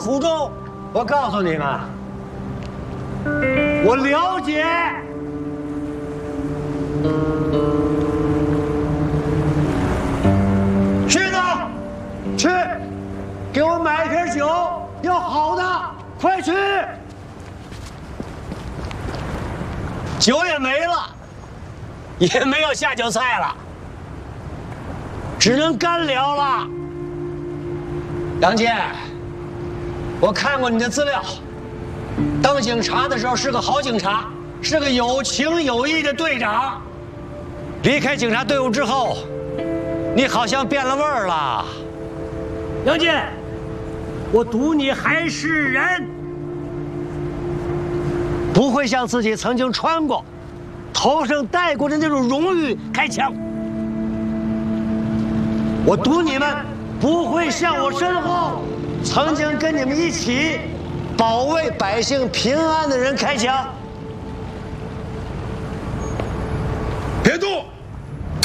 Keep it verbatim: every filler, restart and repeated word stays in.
苦衷，我告诉你们，我了解。去吧，去，给我买一瓶酒，要好的，快去。酒也没了，也没有下酒菜了，只能干聊了。杨健，我看过你的资料，当警察的时候是个好警察，是个有情有义的队长。离开警察队伍之后，你好像变了味儿了。杨健，我赌你还是人，不会像自己曾经穿过、头上戴过的那种荣誉开枪。我赌你们不会像我身后曾经跟你们一起保卫百姓平安的人开枪。 别动！